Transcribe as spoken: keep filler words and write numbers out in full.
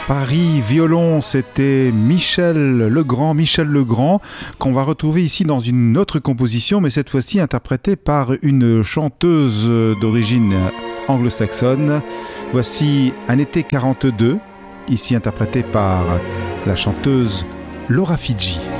Paris violon, c'était Michel Legrand, Michel Legrand, qu'on va retrouver ici dans une autre composition, mais cette fois-ci interprétée par une chanteuse d'origine anglo-saxonne. Voici Un été quarante-deux, ici interprétée par la chanteuse Laura Figi.